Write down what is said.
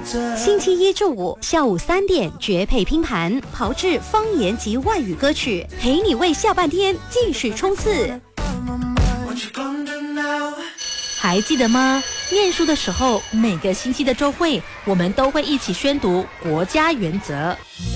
星期一至五下午3点绝配拼盘，炮制方言及外语歌曲，陪你为下半天继续冲刺。还记得吗？念书的时候，每个星期的周会，我们都会一起宣读国家原则。